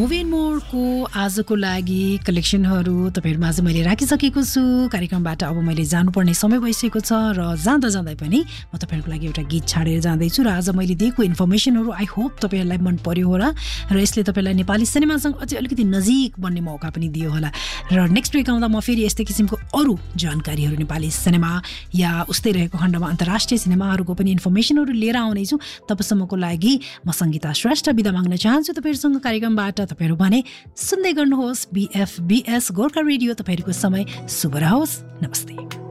Move and मोरको आजको लागि कलेक्सनहरू तपाईँहरूमा आज मैले राखिसकेको छु। कार्यक्रमबाट अब मैले जानुपर्ने समय भइसकेको छ र जाँदा जाँदै पनि म तपाईँहरूको लागि एउटा गीत छाडेर जाँदैछु र आज मैले दिएको इन्फर्मेसनहरू आई होप तपाईँहरूलाई मन पर्यो होला र यसले तपाईँलाई नेपाली सिनेमासँग अझै अलिकति नजिक बन्ने मौका पनि दियो होला। र नेक्स्ट विक आउँदा म फेरि यस्तै किसिमको अरू जानकारीहरू नेपाली सिनेमा या उस्तै रहेको खण्डमा अन्तर्राष्ट्रिय सिनेमाहरूको पनि इन्फर्मेसनहरू लिएर आउनेछु। तबसम्मको लागि म सङ्गीता श्रेष्ठ बिदा माग्न चाहन्छु तपाईँहरूसँग कार्यक्रमबाट। तपाईँहरू भने सुन्दै गर्नुहोस् BFBS गोर्खा रेडियो। तपाईँहरूको समय शुभ रहोस्। नमस्ते।